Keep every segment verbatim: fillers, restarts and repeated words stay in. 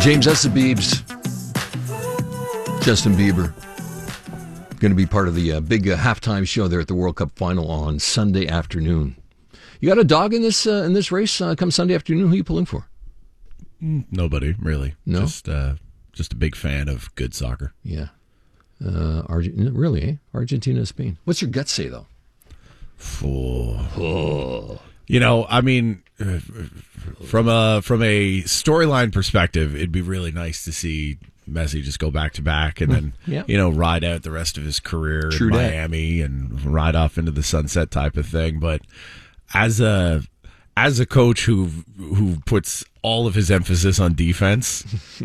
James Essebeebs, Justin Bieber, going to be part of the uh, big uh, halftime show there at the World Cup final on Sunday afternoon. You got a dog in this uh, in this race uh, come Sunday afternoon? Who are you pulling for? Nobody, really. No? Just, uh, just a big fan of good soccer. Yeah. Uh, Argentina, really, eh? Argentina, Spain. What's your gut say, though? Oh. Oh. You know, I mean, from a from a storyline perspective, it'd be really nice to see Messi just go back to back and then, yeah. you know, ride out the rest of his career True in that. Miami and ride off into the sunset type of thing. But as a as a coach who who puts all of his emphasis on defense,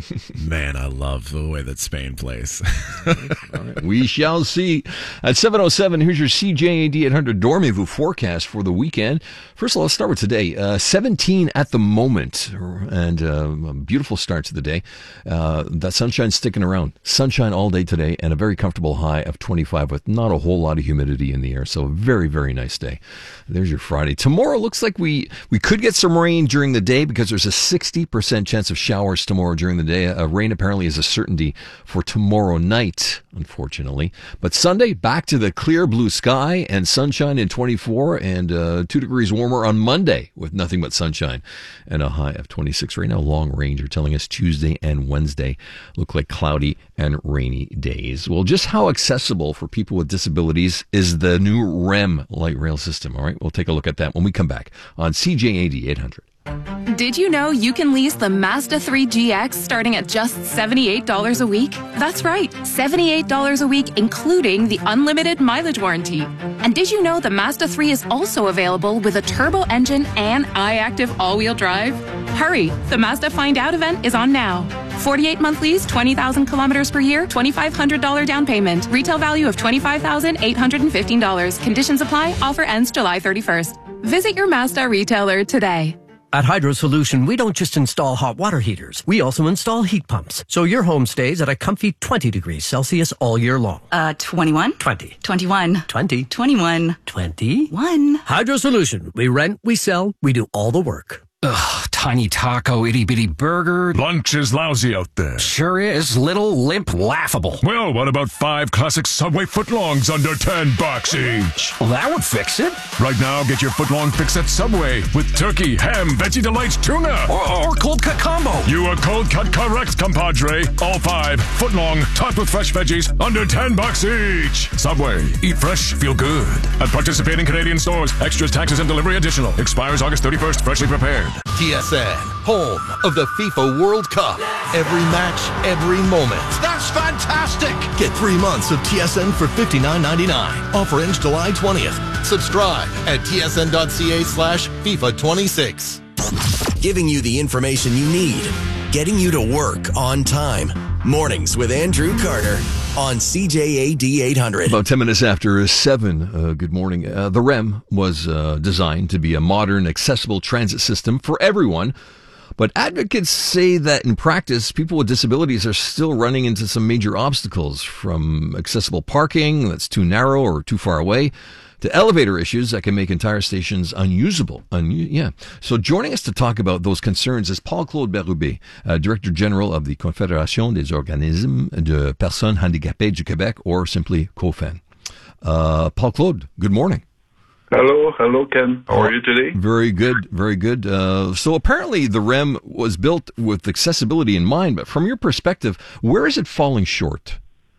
man, I love the way that Spain plays. All right. We shall see. At seven oh seven, here's your C J A D eight hundred Dormez-vous forecast for the weekend. First of all, let's start with today. Uh, seventeen at the moment, and uh, a beautiful start to the day. Uh, that sunshine's sticking around. Sunshine all day today, and a very comfortable high of twenty-five with not a whole lot of humidity in the air. So a very, very nice day. There's your Friday. Tomorrow looks like we, we could get some rain during the day because there's a sixty percent chance of showers tomorrow during the day. Uh, rain apparently is a certainty for tomorrow night, unfortunately. But Sunday, back to the clear blue sky and sunshine in twenty-four, and uh, two degrees warmer on Monday with nothing but sunshine and a high of twenty-six. Right now, long range are telling us Tuesday and Wednesday look like cloudy and rainy days. Well, just how accessible for people with disabilities is the new R E M light rail system? All right, we'll take a look at that when we come back on C J A D eight hundred. Did you know you can lease the Mazda three G X starting at just seventy-eight dollars a week? That's right, seventy-eight dollars a week, including the unlimited mileage warranty. And did you know the Mazda three is also available with a turbo engine and iActive all-wheel drive? Hurry, the Mazda Find Out event is on now. forty-eight month lease, twenty thousand kilometers per year, twenty-five hundred dollars down payment. Retail value of twenty-five thousand eight hundred fifteen dollars. Conditions apply. Offer ends July thirty-first. Visit your Mazda retailer today. At Hydro Solution, we don't just install hot water heaters. We also install heat pumps. So your home stays at a comfy twenty degrees Celsius all year long. Uh, twenty-one? twenty. twenty-one. twenty. twenty-one. twenty-one. Hydro Solution. We rent, we sell, we do all the work. Ugh, tiny taco, itty bitty burger. Lunch is lousy out there. Sure is. Little, limp, laughable. Well, what about five classic Subway footlongs under ten bucks each? Well, that would fix it. Right now, get your footlong fix at Subway with turkey, ham, veggie delights, tuna. Or, or cold cut combo. You are cold cut correct, compadre. All five footlong, topped with fresh veggies, under ten bucks each. Subway. Eat fresh, feel good. At participating Canadian stores. Extras, taxes, and delivery additional. Expires August thirty-first. Freshly prepared. T S N, home of the FIFA World Cup. Every match, every moment. That's fantastic! Get three months of T S N for fifty-nine ninety-nine. Offer ends July twentieth. Subscribe at tsn.ca slash FIFA 26. Giving you the information you need. Getting you to work on time. Mornings with Andrew Carter on C J A D eight hundred. About ten minutes after seven, uh, good morning. Uh, the R E M was uh, designed to be a modern, accessible transit system for everyone. But advocates say that in practice, people with disabilities are still running into some major obstacles, from accessible parking that's too narrow or too far away, to elevator issues that can make entire stations unusable. Un- yeah. So joining us to talk about those concerns is Paul-Claude Bérubé, uh, Director General of the Confédération des Organismes de Personnes Handicapées du Québec, or simply COFAN. Uh, Paul-Claude, good morning. Hello, hello, Ken. How are you today? Very good, very good. Uh, so apparently the R E M was built with accessibility in mind, but from your perspective, where is it falling short?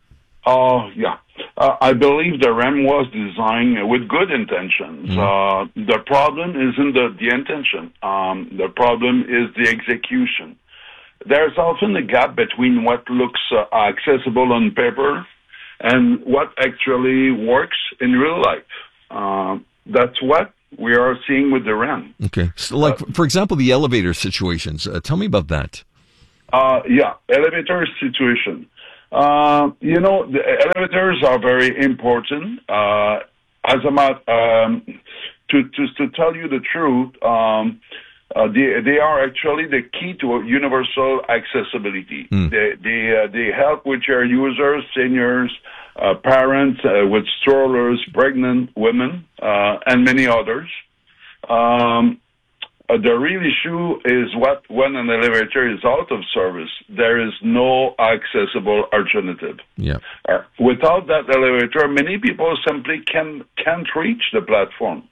Oh, uh, yeah. Uh, I believe the R E M was designed with good intentions. Mm-hmm. Uh, the problem isn't the, the intention. Um, the problem is the execution. There's often a gap between what looks uh, accessible on paper and what actually works in real life. Uh, that's what we are seeing with the R E M. Okay. So, like, uh, for example, the elevator situations. Uh, tell me about that. Uh, yeah, elevator situation. Uh, you know, the elevators are very important. Uh, as a matter, um, to, to, to tell you the truth, um, uh, they, they are actually the key to universal accessibility. Mm. They, they, uh, they help wheelchair users, seniors, uh, parents uh, with strollers, pregnant women, uh, and many others. Um, Uh, the real issue is what when an elevator is out of service, there is no accessible alternative. Yeah. Uh, without that elevator, many people simply can, can't reach the platform.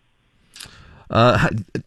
Uh,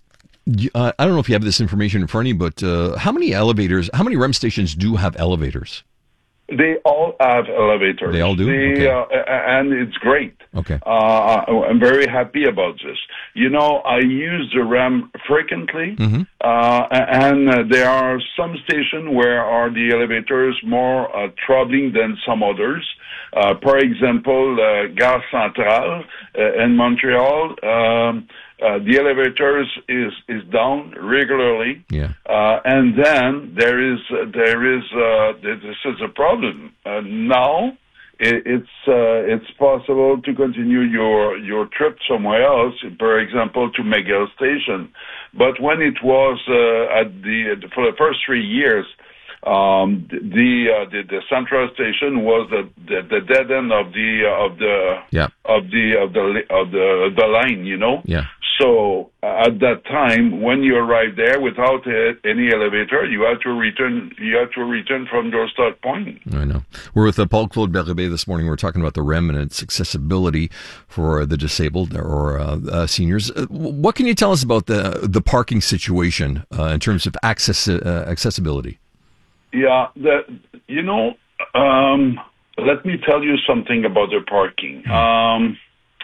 uh, I don't know if you have this information in front of you, but uh, how many elevators, how many R E M stations do have elevators? They all have elevators. They all do? They, Okay. uh, and it's great. Okay. Uh, I'm very happy about this. You know, I use the R E M frequently, Mm-hmm. uh, and uh, there are some stations where are the elevators more uh, troubling than some others. Uh, for example, uh, Gare Centrale uh, in Montreal, um, uh, the elevators is is down regularly. Yeah. Uh, and then there is uh, there is uh, this is a problem uh, now. It, it's uh, it's possible to continue your your trip somewhere else, for example, to McGill Station. But when it was uh, at the for the first three years, um, the, uh, the the central station was the, the, the dead end of the uh, of the Yeah. of the of the of the the line, you know. Yeah. So uh, at that time, when you arrive there without uh, any elevator, you have to return. You have to return from your start point. I know. We're with uh, Paul-Claude Bérubé this morning. We're talking about the R E M and its accessibility for the disabled or uh, uh, seniors. Uh, what can you tell us about the the parking situation uh, in terms of access uh, accessibility? Yeah, the, you know, um, let me tell you something about the parking. Um,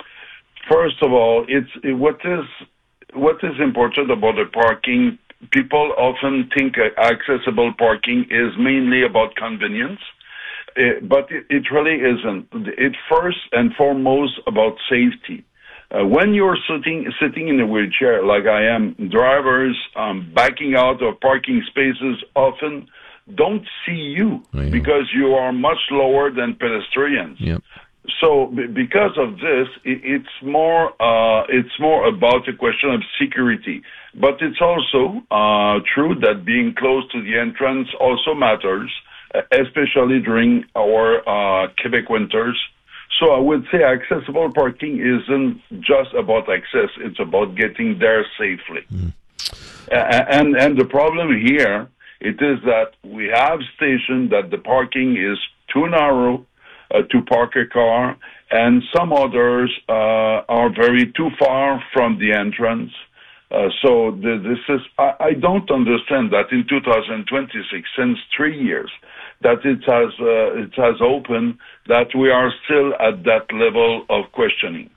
first of all, it's it, what is what is important about the parking. People often think uh, accessible parking is mainly about convenience, uh, but it, it really isn't. It's first and foremost about safety. Uh, when you're sitting sitting in a wheelchair, like I am, drivers um, backing out of parking spaces often don't see you Yeah. because you are much lower than pedestrians. Yep. So b- because of this, it, it's more uh, it's more about a question of security. But it's also uh, true that being close to the entrance also matters, uh, especially during our uh, Quebec winters. So I would say accessible parking isn't just about access; it's about getting there safely. Mm. A- and and the problem here, it is that we have stations that the parking is too narrow uh, to park a car, and some others uh, are very too far from the entrance. Uh, so the, this is, I, I don't understand that in two thousand twenty-six, since three years, that it has uh, it has opened, that we are still at that level of questioning.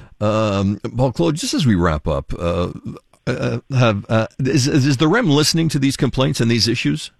Um, Paul-Claude, just as we wrap up, uh, uh, have uh, is, is the R E M listening to these complaints and these issues?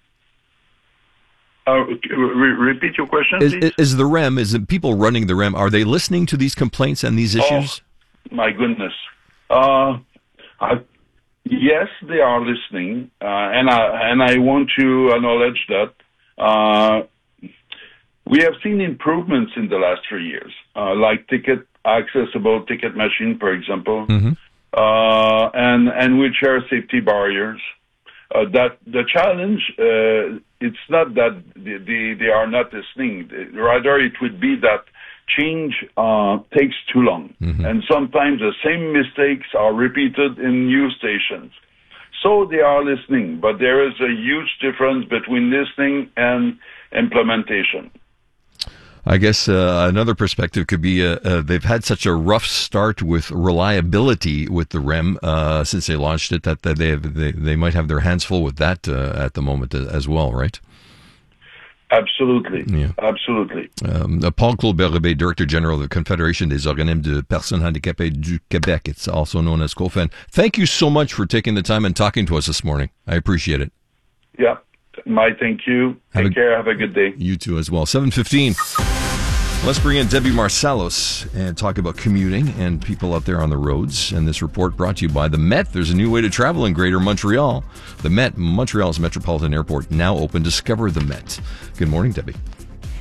Uh, re- repeat your question, Is, please. is the R E M, is the people running the R E M, are they listening to these complaints and these issues? Oh, my goodness. Uh, I, yes, they are listening, uh, and I and I want to acknowledge that uh, we have seen improvements in the last three years, uh, like ticket accessible ticket machine, for example, Mm-hmm. uh, and and wheelchair safety barriers. Uh, that the challenge, uh, it's not that they, they, they are not listening. Rather, it would be that change uh, takes too long. Mm-hmm. And sometimes the same mistakes are repeated in new stations. So they are listening, but there is a huge difference between listening and implementation. I guess uh, another perspective could be uh, uh, they've had such a rough start with reliability with the R E M uh, since they launched it that, that they, have, they they might have their hands full with that uh, at the moment as well, right? Absolutely. Yeah. Absolutely. Um, uh, Paul-Claude Bérubé, Director General of the Confédération des Organismes de Personnes Handicapées du Québec. It's also known as COFEN. Thank you so much for taking the time and talking to us this morning. I appreciate it. Yeah. My thank you. Have Take a- care. Have a good day. You too as well. seven fifteen. Let's bring in Debbie Marsalos and talk about commuting and people out there on the roads. And this report brought to you by the Met. There's a new way to travel in Greater Montreal. The Met, Montreal's Metropolitan Airport, now open. Discover the Met. Good morning, Debbie.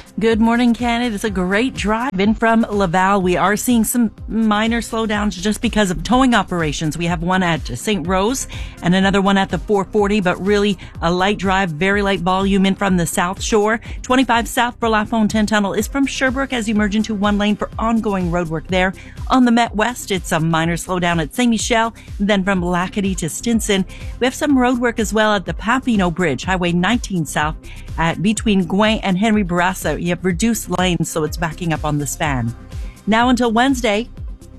Good morning, Canada. It's a great drive in from Laval. We are seeing some minor slowdowns just because of towing operations. We have one at Saint Rose and another one at the four forty, but really a light drive, very light volume in from the South Shore. twenty-five South for La Fontaine Tunnel is from Sherbrooke as you merge into one lane for ongoing roadwork there. On the Met West, it's a minor slowdown at Saint Michel, then from Lackady to Stinson. We have some roadwork as well at the Papineau Bridge, Highway nineteen South, at between Gouin and Henry Bourassa. You have reduced lanes, so it's backing up on the span. Now until Wednesday,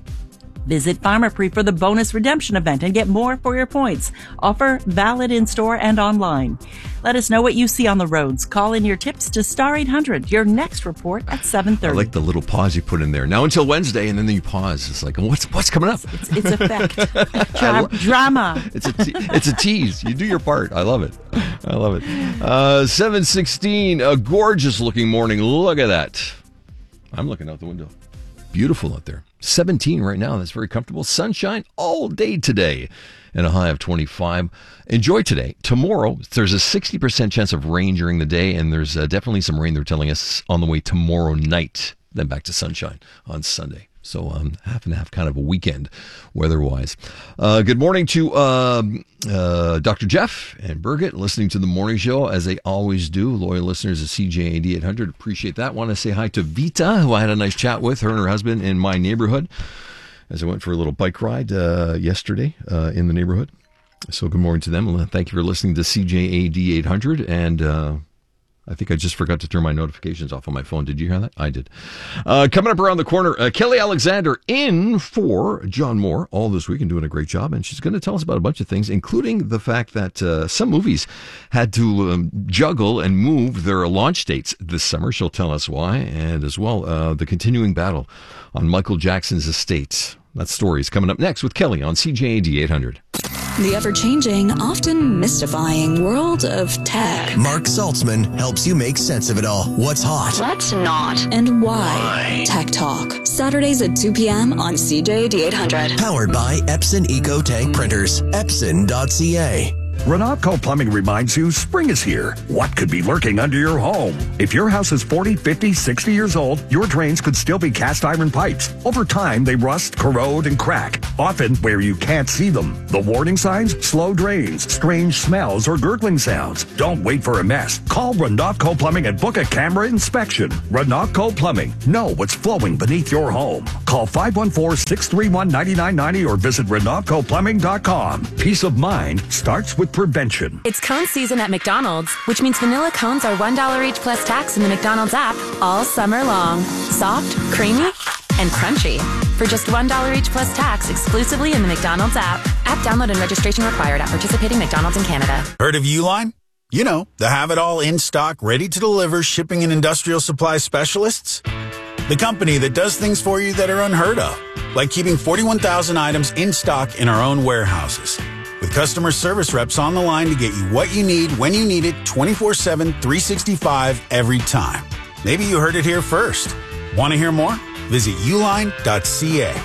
visit Pharmaprix for the bonus redemption event and get more for your points. Offer valid in-store and online. Let us know what you see on the roads. Call in your tips to Star eight hundred. Your next report at seven thirty. I like the little pause you put in there. Now until Wednesday, and then you pause. It's like, what's what's coming up? It's, it's effect. Dra- drama. It's a, te- it's a tease. You do your part. I love it. I love it. Uh, seven sixteen, a gorgeous looking morning. Look at that. I'm looking out the window. Beautiful out there. seventeen right now. That's very comfortable. Sunshine all day today and a high of twenty-five. Enjoy today. Tomorrow, there's a sixty percent chance of rain during the day, and there's uh, definitely some rain they're telling us on the way tomorrow night. Then back to sunshine on Sunday. So um, half and half kind of a weekend weather-wise. Uh, good morning to uh, uh, Doctor Jeff and Birgit listening to the morning show, as they always do. Loyal listeners of C J A D eight hundred. Appreciate that. Want to say hi to Vita, who I had a nice chat with, her and her husband, in my neighborhood as I went for a little bike ride uh, yesterday uh, in the neighborhood. So good morning to them. Thank you for listening to C J A D eight hundred. And uh, I think I just forgot to turn my notifications off on my phone. Did you hear that? I did. Uh, coming up around the corner, uh, Kelly Alexander in for John Moore all this week and doing a great job. And she's going to tell us about a bunch of things, including the fact that uh, some movies had to um, juggle and move their launch dates this summer. She'll tell us why. And as well, uh, the continuing battle on Michael Jackson's estate. That story is coming up next with Kelly on C J A D eight hundred. The ever-changing, often mystifying world of tech. Mark Saltzman helps you make sense of it all. What's hot? What's not? And why? why? Tech Talk. Saturdays at two p.m. on C J A D eight hundred. Powered by Epson EcoTank Printers. Epson dot c a. Renatco Plumbing reminds you spring is here. What could be lurking under your home? If your house is forty, fifty, sixty years old, your drains could still be cast iron pipes. Over time, they rust, corrode, and crack, often where you can't see them. The warning signs? Slow drains, strange smells, or gurgling sounds. Don't wait for a mess. Call Renatco Plumbing and book a camera inspection. Renatco Plumbing. Know what's flowing beneath your home. Call five one four, six three one, nine nine nine zero or visit Renatco Plumbing dot com. Peace of mind starts with prevention. It's cone season at McDonald's, which means vanilla cones are one dollar each plus tax in the McDonald's app all summer long. Soft, creamy, and crunchy. For just one dollar each plus tax exclusively in the McDonald's app. App download and registration required at participating McDonald's in Canada. Heard of Uline? You know, the have-it-all in-stock, ready-to-deliver shipping and industrial supply specialists. The company that does things for you that are unheard of, like keeping forty-one thousand items in stock in our own warehouses. With customer service reps on the line to get you what you need when you need it twenty-four seven, three sixty-five every time. Maybe you heard it here first. Want to hear more? Visit uline dot c a.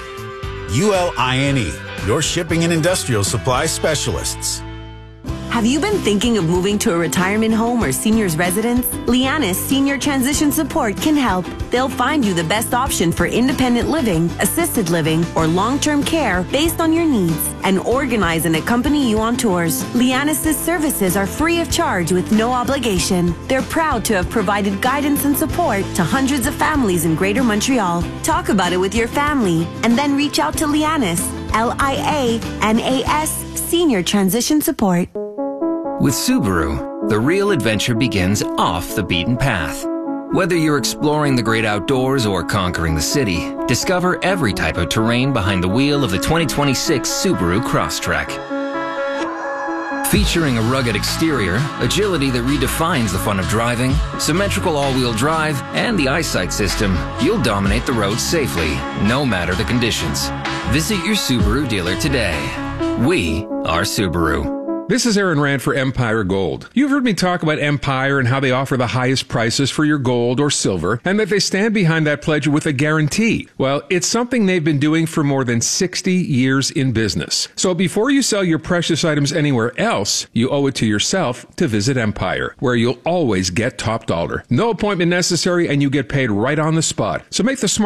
U L I N E, your shipping and industrial supply specialists. Have you been thinking of moving to a retirement home or senior's residence? Lianis Senior Transition Support can help. They'll find you the best option for independent living, assisted living, or long-term care based on your needs and organize and accompany you on tours. Lianis' services are free of charge with no obligation. They're proud to have provided guidance and support to hundreds of families in Greater Montreal. Talk about it with your family and then reach out to Lianis, L I A N A S, Senior Transition Support. With Subaru, the real adventure begins off the beaten path. Whether you're exploring the great outdoors or conquering the city, discover every type of terrain behind the wheel of the twenty twenty-six Subaru Crosstrek. Featuring a rugged exterior, agility that redefines the fun of driving, symmetrical all-wheel drive, and the eyesight system, you'll dominate the road safely, no matter the conditions. Visit your Subaru dealer today. We are Subaru. This is Aaron Rand for Empire Gold. You've heard me talk about Empire and how they offer the highest prices for your gold or silver, and that they stand behind that pledge with a guarantee. Well, it's something they've been doing for more than sixty years in business. So before you sell your precious items anywhere else, you owe it to yourself to visit Empire, where you'll always get top dollar. No appointment necessary, and you get paid right on the spot. So make the smart